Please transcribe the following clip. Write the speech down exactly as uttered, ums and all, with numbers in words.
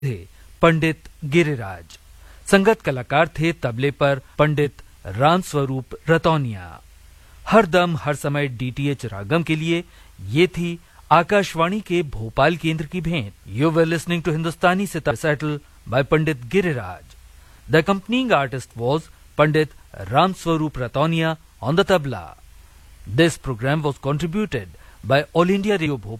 थे पंडित गिरिराज। संगत कलाकार थे तबले पर पंडित रामस्वरूप रतौनिया। हर दम हर समय डीटीएच रागम के लिए ये थी आकाशवाणी के भोपाल केंद्र की भेंट। You were listening to Hindustani sitar recital by Pandit Giriraj. The accompanying artist was Pandit Ramswarup Ratonia on the tabla. This program was contributed by All India Radio Bhopal